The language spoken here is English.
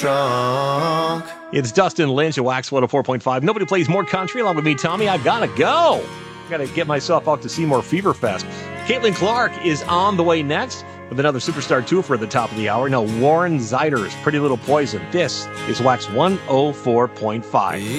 drunk. It's Dustin Lynch at Wax 104.5. Nobody plays more country along with me, Tommy. I gotta go. Gotta get myself out to Seymour Fever Fest. Caitlin Clark is on the way next with another Superstar Twofer at the top of the hour. Now, Warren Zeiders, Pretty Little Poison. This is Wax 104.5.